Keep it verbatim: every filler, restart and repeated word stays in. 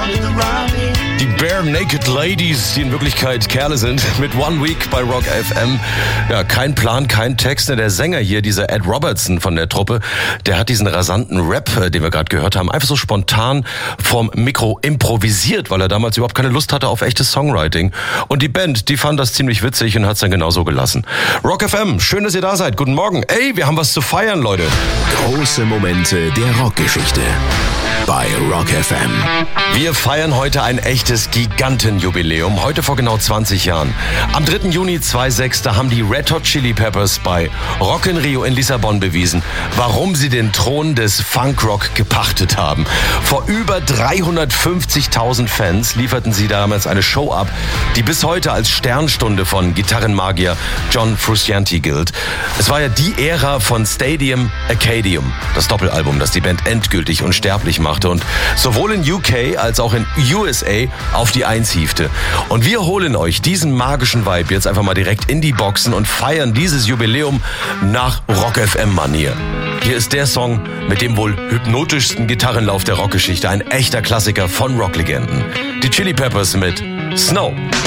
Die Bare Naked Ladies, die in Wirklichkeit Kerle sind, mit One Week bei Rock F M. Ja, kein Plan, kein Text. Der Sänger hier, dieser Ed Robertson von der Truppe, der hat diesen rasanten Rap, den wir gerade gehört haben, einfach so spontan vom Mikro improvisiert, weil er damals überhaupt keine Lust hatte auf echtes Songwriting. Und die Band, die fand das ziemlich witzig und hat es dann genauso gelassen. Rock F M, schön, dass ihr da seid. Guten Morgen. Ey, wir haben was zu feiern, Leute. Große Momente der Rockgeschichte bei Rock F M. Wir feiern heute ein echtes Gigantenjubiläum. Heute vor genau zwanzig Jahren. Am dritten Juni zweitausendsechs, da haben die Red Hot Chili Peppers bei Rock in Rio in Lissabon bewiesen, warum sie den Thron des Funkrock gepachtet haben. Vor über dreihundertfünfzigtausend Fans lieferten sie damals eine Show ab, die bis heute als Sternstunde von Gitarrenmagier John Frusciante gilt. Es war ja die Ära von Stadium Arcadium, das Doppelalbum, das die Band endgültig unsterblich machte und sowohl in U K als auch in U S A auf die Eins hiefte. Und wir holen euch diesen magischen Vibe jetzt einfach mal direkt in die Boxen und feiern dieses Jubiläum nach Rock F M-Manier. Hier ist der Song mit dem wohl hypnotischsten Gitarrenlauf der Rockgeschichte, ein echter Klassiker von Rocklegenden. Die Chili Peppers mit Snow.